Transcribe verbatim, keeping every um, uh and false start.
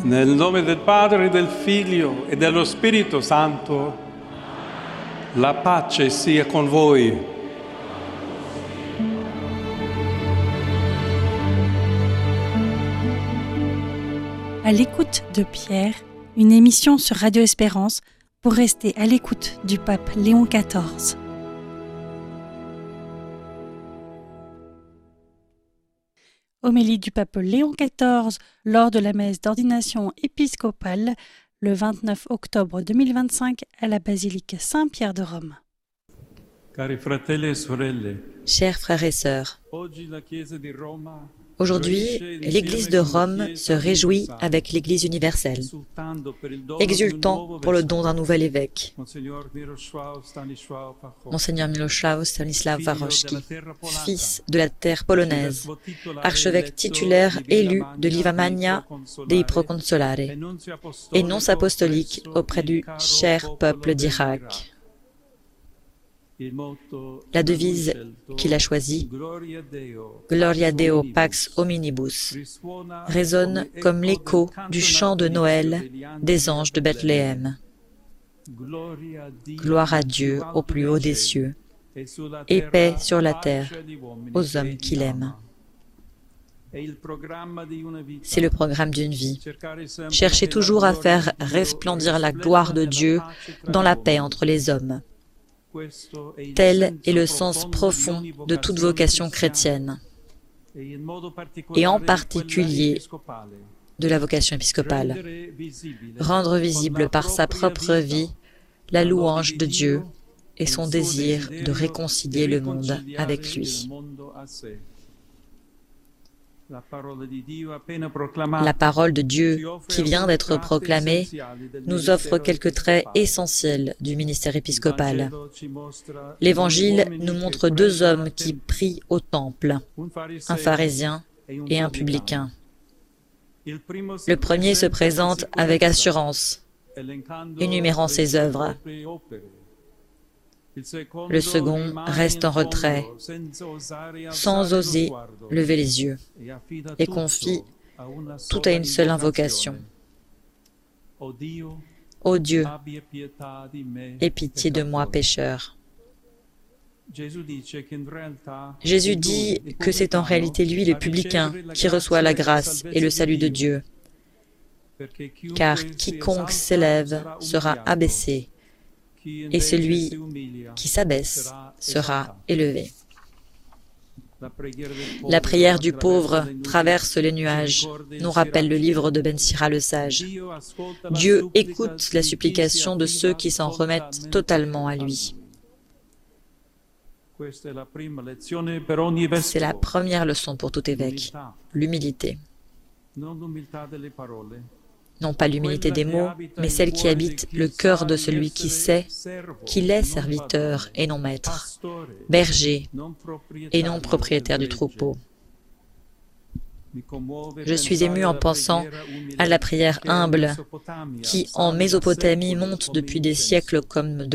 Nel nome del Padre, del Figlio e dello Spirito Santo, la pace sia con voi. À l'écoute de Pierre, une émission sur Radio Espérance pour rester à l'écoute du pape Léon quatorze. Homélie du pape Léon quatorze lors de la messe d'ordination épiscopale le vingt-neuf octobre deux mille vingt-cinq à la basilique Saint-Pierre de Rome. Cari fratelli e sorelle, Chers frères et sœurs, oggi la Chiesa di Roma aujourd'hui, l'Église de Rome se réjouit avec l'Église universelle, exultant pour le don d'un nouvel évêque, Monseigneur Miloslav Stanislav Warowski, fils de la terre polonaise, archevêque titulaire élu de Livamania dei Proconsolari et nonce apostolique auprès du cher peuple d'Irak. La devise qu'il a choisie, Gloria Deo Pax Hominibus, résonne comme l'écho du chant de Noël des anges de Bethléem. Gloire à Dieu au plus haut des cieux, et paix sur la terre aux hommes qu'il aime. C'est le programme d'une vie. Cherchez toujours à faire resplendir la gloire de Dieu dans la paix entre les hommes. Tel est le sens profond de toute vocation chrétienne, et en particulier de la vocation épiscopale. Rendre visible par sa propre vie la louange de Dieu et son désir de réconcilier le monde avec lui. La parole de Dieu qui vient d'être proclamée nous offre quelques traits essentiels du ministère épiscopal. L'Évangile nous montre deux hommes qui prient au temple, un pharisien et un publicain. Le premier se présente avec assurance, énumérant ses œuvres. Le second reste en retrait, sans oser lever les yeux, et confie tout à une seule invocation. Ô Dieu, aie pitié de moi, pécheur. Jésus dit que c'est en réalité lui, le publicain, qui reçoit la grâce et le salut de Dieu, car quiconque s'élève sera abaissé, et celui qui s'abaisse sera élevé. La prière du pauvre traverse les nuages, nous rappelle le livre de Ben Sira le sage. Dieu écoute la supplication de ceux qui s'en remettent totalement à lui. C'est la première leçon pour tout évêque, l'humilité. Non pas l'humilité des mots, mais celle qui habite le cœur de celui qui sait qu'il est serviteur et non maître, berger et non propriétaire du troupeau. Je suis ému en pensant à la prière humble qui, en Mésopotamie, monte depuis des siècles comme de